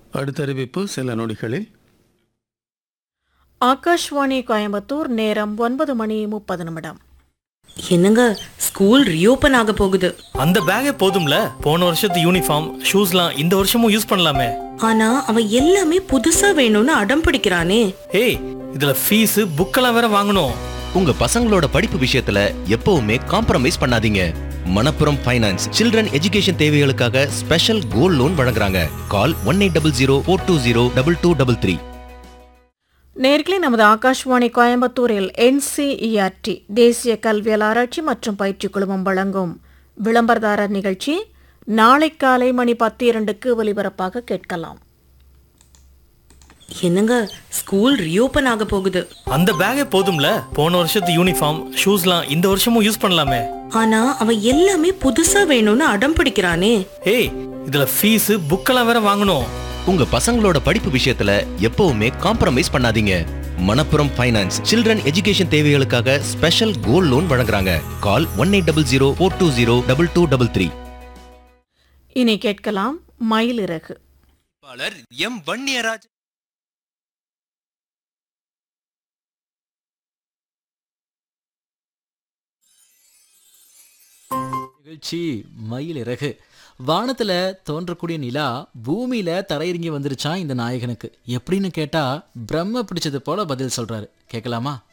அடுத்த அறிவிப்பு சில நொடிகளில். ஆகாஷ்வாணி கோயம்புத்தூர், நேரம் 9:30. என்னங்க, ஸ்கூல் ரீஓபன் ஆக போகுது. அந்த பேக்கே போதும்ல, போன வருஷத்து யூனிஃபார்ம் ஷூஸ்லாம் இந்த வருஷமும் யூஸ் பண்ணலாமே. ஆனா அவன் எல்லாமே புதுசா வேணும்னு அடம் பிடிக்கிறானே. ஏய், இதுல ஃபீஸ் புக்கெல்லாம் வேற வாங்கணும். உங்க பசங்களோட படிப்பு விஷயத்துல எப்பவுமே காம்ப்ரமைஸ் பண்ணாதீங்க. மணப்புரம் ஃபைனான்ஸ் சில்ட்ரன் எஜுகேஷன் தேவைகளுக்காக ஸ்பெஷல் கோல்ட் லோன் வழங்குறாங்க. கால் 1800 420 2233. நேர்களே, நமது ஆகாஷ்வாணி கோயம்புத்தூரில் NCERT தேசிய கல்வியல் ஆராய்ச்சி மற்றும் பயிற்சி குழுமம் வழங்கும் விளம்பரதாரர் நிகழ்ச்சி நாளை காலை மணி 10:02 ஒலிபரப்பாக கேட்கலாம். என்னங்க, ஸ்கூல் ரீஓபன் ஆக போகுது. அந்த பேக்கே போதும்ல, போன வருஷத்து யூனிஃபார்ம் ஷூஸ்லாம் இந்த வருஷமும் யூஸ் பண்ணலாமே. ஆனா அவன் எல்லாமே புதுசா வேணும்னு அடம் பிடிக்கிறானே. ஏய், இதுல ஃபீஸ் புக்கெல்லாம் வேற வாங்கணும். உங்க பசங்களோட படிப்பு விஷயத்துல எப்பவுமே காம்ப்ரமைஸ் பண்ணாதீங்க. மணப்புரம் ஃபைனான்ஸ் சில்ட்ரன் எஜுகேஷன் தேவைகளுக்காக ஸ்பெஷல் கோல்ட் லோன் வழங்குறாங்க. கால் 1800 420 2233. இனி கேட்கலாம் மயிலிறகு. எம் வன்னியராஜ் நிகழ்ச்சி மயிலிறகு. வானத்துல தோன்றக்கூடிய நிலா பூமியில தரையிறங்கி வந்துருச்சான் இந்த நாயகனுக்கு. எப்படின்னு கேட்டா பிரம்ம பிடிச்சது போல பதில் சொல்றாரு. கேட்கலாமா?